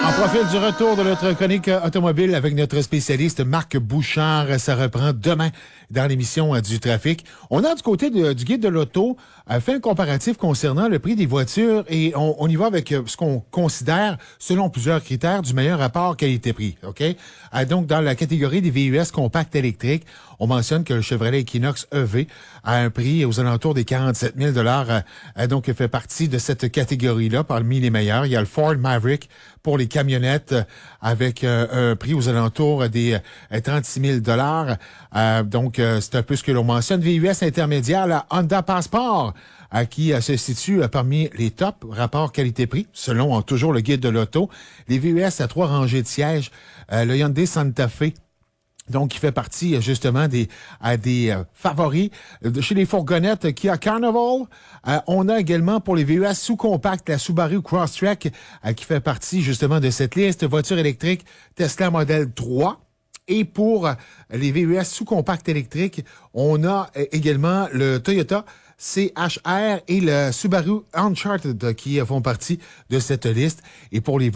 On profite du retour de notre chronique automobile avec notre spécialiste Marc Bouchard. Ça reprend demain dans l'émission du trafic. On a du côté du guide de l'auto fait un comparatif concernant le prix des voitures et on y va avec ce qu'on considère, selon plusieurs critères, du meilleur rapport qualité-prix. OK? Donc, dans la catégorie des VUS compacts électriques, on mentionne que le Chevrolet Equinox EV a un prix aux alentours des 47 000 donc fait partie de cette catégorie-là parmi les meilleurs. Il y a le Ford Maverick pour les camionnettes avec un prix aux alentours des 36 000 donc, c'est un peu ce que l'on mentionne. VUS intermédiaire, la Honda Passport, qui se situe parmi les tops rapports qualité-prix, selon toujours le guide de l'auto. Les VUS à 3 rangées de sièges, le Hyundai Santa Fe, donc, qui fait partie, justement, des favoris. Chez les fourgonnettes Kia Carnival, on a également, pour les VUS sous-compacts, la Subaru Crosstrek, qui fait partie, justement, de cette liste. Voiture électrique Tesla Model 3. Et pour les VUS sous-compacts électriques, on a également le Toyota CHR et le Subaru Uncharted qui font partie de cette liste. Et pour les